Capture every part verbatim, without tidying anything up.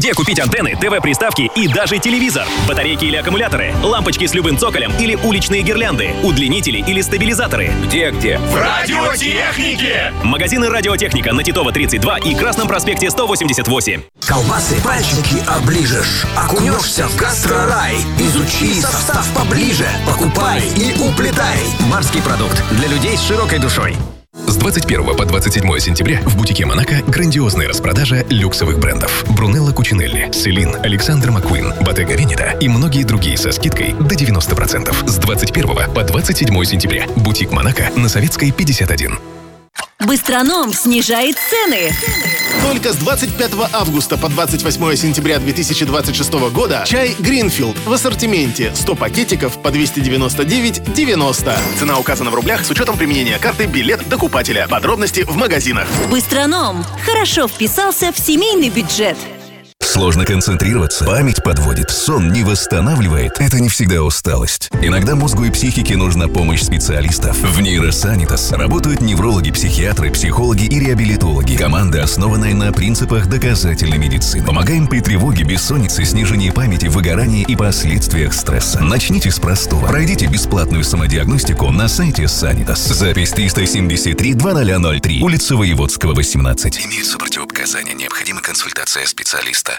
Где купить антенны, ТВ-приставки и даже телевизор? Батарейки или аккумуляторы? Лампочки с любым цоколем или уличные гирлянды? Удлинители или стабилизаторы? Где-где? В радиотехнике! Магазины «Радиотехника» на Титова тридцать два и Красном проспекте сто восемьдесят восемь. Колбасы пальчики оближешь, окунешься в гастрорай. Изучи состав поближе, покупай и уплетай. Марский продукт для людей с широкой душой. С двадцать первого по двадцать седьмое сентября в бутике «Монако» грандиозная распродажа люксовых брендов. Брунелло Кучинелли, Селин, Александр Маккуин, Bottega Veneta и многие другие со скидкой до девяносто процентов. С двадцать первого по двадцать седьмое сентября. Бутик «Монако» на Советской, пятьдесят один. Быстроном снижает цены. Только с двадцать пятого августа по двадцать восьмое сентября две тысячи двадцать шестого года чай Greenfield в ассортименте сто пакетиков по двести девяносто девять девяносто. Цена указана в рублях с учетом применения карты «Билет докупателя». Подробности в магазинах. Быстроном хорошо вписался в семейный бюджет. Сложно концентрироваться, память подводит, сон не восстанавливает. Это не всегда усталость. Иногда мозгу и психике нужна помощь специалистов. В Нейросанитас работают неврологи, психиатры, психологи и реабилитологи. Команда, основанная на принципах доказательной медицины. Помогаем при тревоге, бессоннице, снижении памяти, выгорании и последствиях стресса. Начните с простого. Пройдите бесплатную самодиагностику на сайте Санитас. Запись триста семьдесят три двадцать ноль три, улица Воеводского, восемнадцать. Имеются противопоказания, необходима консультация специалиста.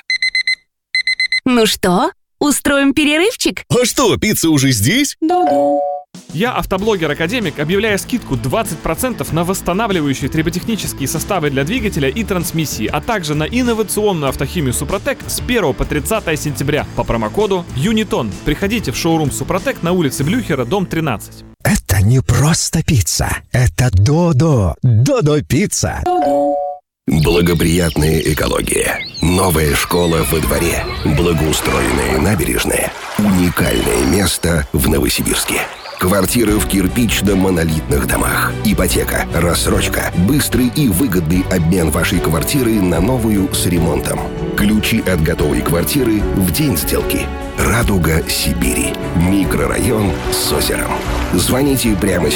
Ну что, устроим перерывчик? А что, пицца уже здесь? Да-да. Я, автоблогер-академик, объявляю скидку двадцать процентов на восстанавливающие триботехнические составы для двигателя и трансмиссии, а также на инновационную автохимию Супротек с первого по тридцатое сентября по промокоду Юнитон. Приходите в шоурум Супротек на улице Блюхера, дом тринадцать. Это не просто пицца, это Додо. Додо пицца. Додо. Благоприятная экология. Новая школа во дворе. Благоустроенные набережные. Уникальное место в Новосибирске. Квартиры в кирпично-монолитных домах. Ипотека, рассрочка, быстрый и выгодный обмен вашей квартиры на новую с ремонтом. Ключи от готовой квартиры в день сделки. Радуга Сибири. Микрорайон с озером. Звоните прямо сейчас.